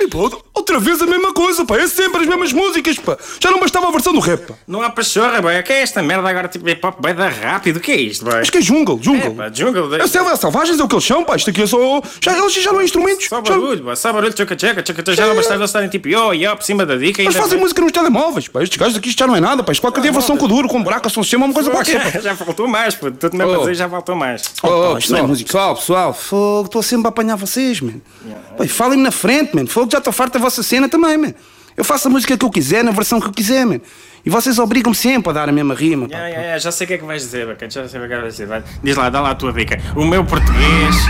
pá, outra vez a mesma coisa, pá. É sempre as mesmas músicas, pá. Já não bastava a versão do rap, pá. Não há pachorra, boy. O que é esta merda agora, tipo hip-hop bem da rápido? O que é isto, boy? Mas que é jungle. É, pá, jungle. É selvagens é o que eles são, pá. Isto aqui é só... Eles já não é instrumentos. Só barulho, boy. Só barulho, tchaca-tchaca. Já não bastava eles estarem tipo yo, por cima da dica. Eles fazem música nos telemóveis, pá. Estes gajos aqui isto já não é nada, pá. Isto qualquer dia versão com duro, com buraco, som sistema, uma coisa qualquer, pá. Já faltou mais, pô. Tudo mesmo a dizer já faltou mais. Pessoal, fogo, estou sempre a apanhar vocês, man. Pô, falem-me na frente, man. Fogo, já estou farto da vossa cena também, man. Eu faço a música que eu quiser, na versão que eu quiser, man. E vocês obrigam-me sempre a dar a mesma rima, pá. Já sei o que é que vais dizer, bacana. Já sei o que é que vais dizer. Diz lá, dá lá a tua dica. O meu português